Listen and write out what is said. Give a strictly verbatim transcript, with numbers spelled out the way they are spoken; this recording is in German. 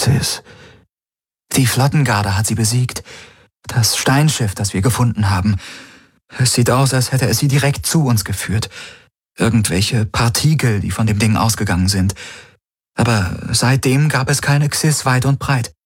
Xyz. Die Flottengarde hat sie besiegt. Das Steinschiff, das wir gefunden haben. Es sieht aus, als hätte es sie direkt zu uns geführt. Irgendwelche Partikel, die von dem Ding ausgegangen sind. Aber seitdem gab es keine Xyz weit und breit.